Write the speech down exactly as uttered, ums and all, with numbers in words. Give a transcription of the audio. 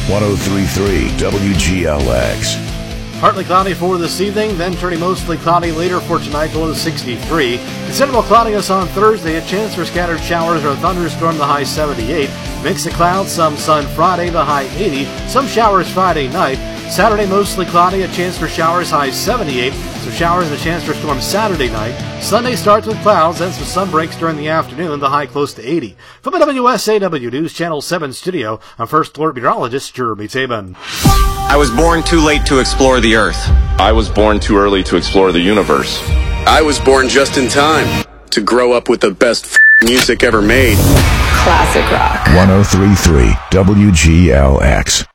one oh three point three W G L X. Partly cloudy for this evening, then turning mostly cloudy later for tonight, below sixty-three. Considerable cloudiness on Thursday, a chance for scattered showers or thunderstorm, the high seventy-eight. Mix of clouds, some sun Friday, the high eighty. Some showers Friday night. Saturday mostly cloudy, a chance for showers, high seventy-eight. Some showers and a chance for storms Saturday night. Sunday starts with clouds, then some sun breaks during the afternoon, the high close to eighty. From the W S A W News Channel seven studio, I'm First Alert Meteorologist Jeremy Taban. I was born too late to explore the Earth. I was born too early to explore the universe. I was born just in time to grow up with the best f- music ever made. Classic rock. one oh three point three W G L X.